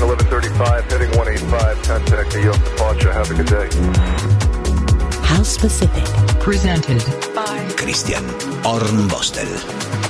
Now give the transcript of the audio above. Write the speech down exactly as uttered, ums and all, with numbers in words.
eleven thirty-five, heading one eighty-five, contact the U S departure. Have a good day. House Pacific. Presented by Christian Armbostel.